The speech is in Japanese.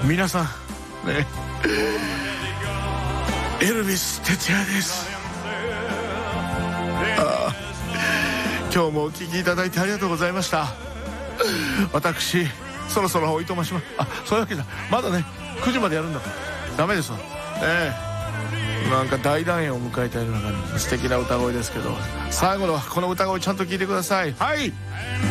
皆さんね、エルビス哲也です。今日もお聞きいただいてありがとうございました。私そろそろおいとまします。そういうわけじゃまだね、9時までやるんだからダメですわ。なんか大団円を迎えたような感じ、素敵な歌声ですけど、最後のこの歌声ちゃんと聞いてください。はい。